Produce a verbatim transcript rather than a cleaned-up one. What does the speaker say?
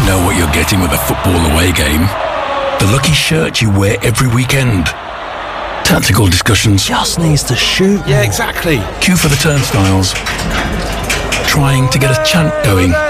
know what you're getting with a football away game. The lucky shirt you wear every weekend. Tactical discussions. Just needs to shoot. Yeah, exactly. Queue for the turnstiles. Trying to get a chant going.